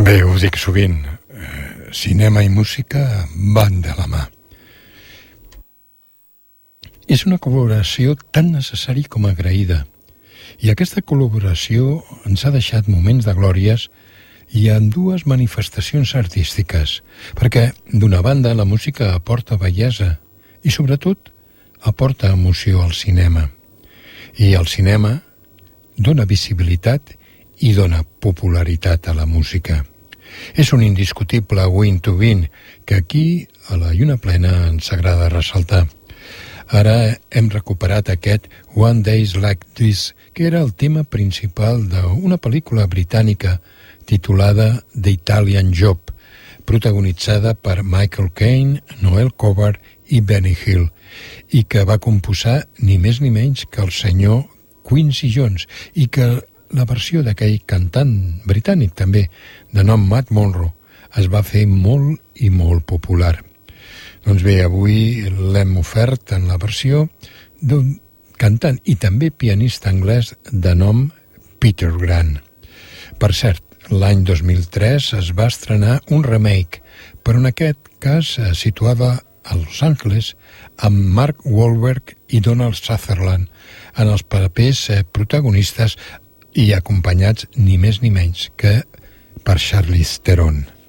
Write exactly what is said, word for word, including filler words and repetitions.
Bé, ho dic sovint, eh, cinema i música van de la mà. És una col·laboració tan necessària com agraïda, i aquesta col·laboració ens ha deixat moments de glòries i en dues manifestacions artístiques, perquè d'una banda la música aporta bellesa i sobretot aporta emoció al cinema, i el cinema dona visibilitat i dona popularitat a la música. És un indiscutible win-to-win que aquí, a la Lluna Plena, ens agrada ressaltar. Ara hem recuperat aquest One Days Like This, que era el tema principal d'una pel·lícula britànica titulada The Italian Job, protagonitzada per Michael Caine, Noel Coward i Benny Hill, i que va composar ni més ni menys que el senyor Quincy Jones, i que la versió d'aquell cantant britànic també, de nom Matt Monro, es va fer molt i molt popular. Doncs bé, avui l'hem ofert en la versió d'un cantant i també pianista anglès de nom Peter Grant. Per cert, l'any dos mil tres es va estrenar un remake, però en aquest cas situada a Los Angeles, amb Mark Wahlberg i Donald Sutherland en els papers protagonistes i acompanyats ni més ni menys que per Charlize Theron.